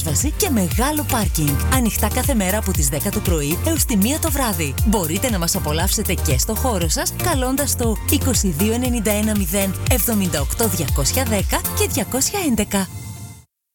πρόσβαση και μεγάλο πάρκινγκ. Ανοιχτά κάθε μέρα από τις 10 το πρωί έως τη 1 το βράδυ. Μπορείτε να μας απολαύσετε και στο χώρο σας καλώντας το 2291 0 78 210 και 211.